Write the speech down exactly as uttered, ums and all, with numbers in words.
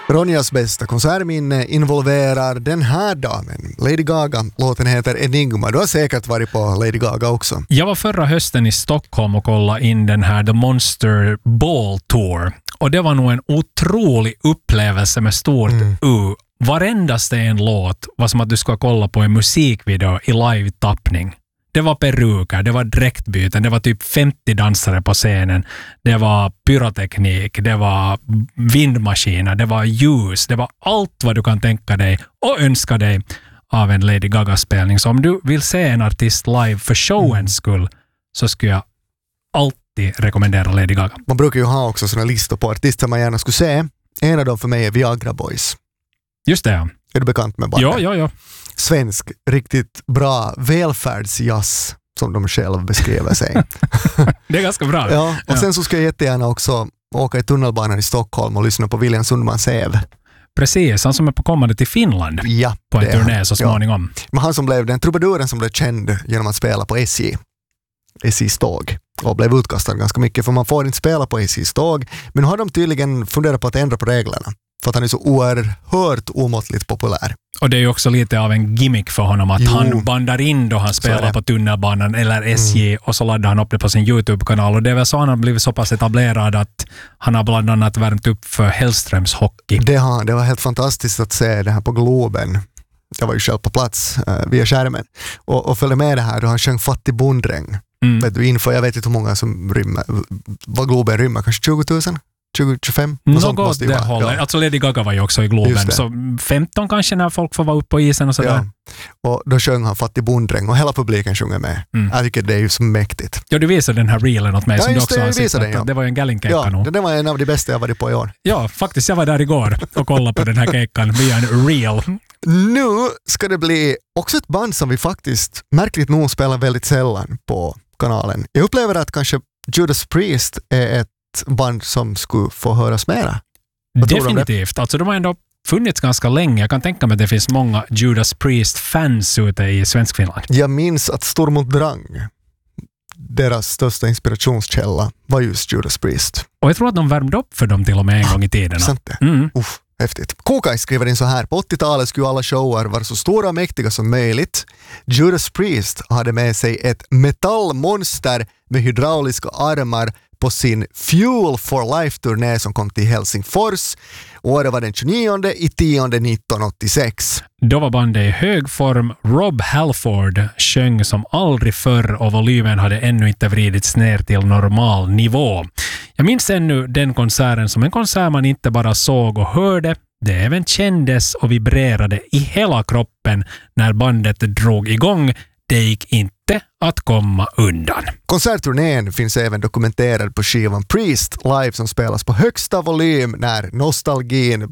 Ronjas bästa konsertminne involverar den här damen, Lady Gaga. Låten heter Enigma. Du har säkert varit på Lady Gaga också. Jag var förra hösten i Stockholm och kollade in den här The Monster Ball Tour. Och det var nog en otrolig upplevelse med stort mm. U. Varendaste en låt var som att du ska kolla på en musikvideo i live-tappning. Det var peruker, det var dräktbyten, det var typ femtio dansare på scenen. Det var pyroteknik, det var vindmaskiner, det var ljus, det var allt vad du kan tänka dig och önska dig av en Lady Gaga-spelning. Så om du vill se en artist live för showens skull så skulle jag alltid rekommendera Lady Gaga. Man brukar ju ha också såna listor på artister man gärna skulle se. En av dem för mig är Viagra Boys. Just det, ja. Är du bekant med bandet? Ja, ja, ja. Svensk, riktigt bra välfärdsjazz som de själva beskriver sig. Det är ganska bra. Ja, och ja. Sen så ska jag jättegärna också åka i tunnelbanan i Stockholm och lyssna på William Sundmans Ev. Precis, han som är på kommande till Finland ja, på en turné så småningom. Ja. Men han som blev den trubaduren som blev känd genom att spela på S J. S J:s tåg. Och blev utkastad ganska mycket för man får inte spela på S J:s tåg. Men nu har de tydligen funderat på att ändra på reglerna. För att han är så oerhört omåttligt populär. Och det är ju också lite av en gimmick för honom att jo. han bandar in då han spelar på tunnelbanan eller S J mm. och så laddar han upp det på sin YouTube-kanal. Och det är väl så han har blivit så pass etablerad att han har bland annat värmt upp för Hellströms hockey. Det, har, det var helt fantastiskt att se det här på Globen. Jag var ju själv på plats uh, via skärmen. Och, och följde med det här då han sjöng Fattig bonddräng. Mm. Vet du, inför, jag vet inte hur många som rymmer. Vad Globen rymmer? Kanske tjugo tusen? tjugo tjugofem? Något det, det håller. Ja. Alltså Lady Gaga var ju också i Globen. Så femton kanske när folk får vara uppe på isen och sådär. Ja. Och då sjöng han Fattig bonddräng och hela publiken sjunger med. Mm. Jag tycker det är ju så mäktigt. Ja, du visade den här reelen åt mig. Ja, som just du också det, jag visade den, ja. Det var ju en gallinkejka ja, nog. det var en av de bästa jag varit på i år. Ja, faktiskt. Jag var där igår och kollade på den här kejkan via en reel. Nu ska det bli också ett band som vi faktiskt märkligt nog spelar väldigt sällan på kanalen. Jag upplever att kanske Judas Priest är ett band som skulle få höras mera. Definitivt. Alltså de har ändå funnits ganska länge. Jag kan tänka mig att det finns många Judas Priest-fans ute i Svenskfinland. Jag minns att Sturm und Drang, deras största inspirationskälla, var just Judas Priest. Och jag tror att de värmde upp för dem till och med en gång i tiden. Sant det? Mm. Uff, häftigt. Kokaj skriver in så här. På åttiotalet skulle alla shower vara så stora och mäktiga som möjligt. Judas Priest hade med sig ett metallmonster med hydrauliska armar på sin Fuel for Life-turné som kom till Helsingfors. Året var den tjugonionde i tionde nittonhundraåttiosex. Då var bandet i hög form. Rob Halford sjöng som aldrig förr och volymen hade ännu inte vridits ner till normal nivå. Jag minns ännu den konserten som en konsert man inte bara såg och hörde. Det även kändes och vibrerade i hela kroppen när bandet drog igång. Det gick inte att komma undan. Konsertturnén finns även dokumenterad på skivan Priest Live som spelas på högsta volym när nostalgin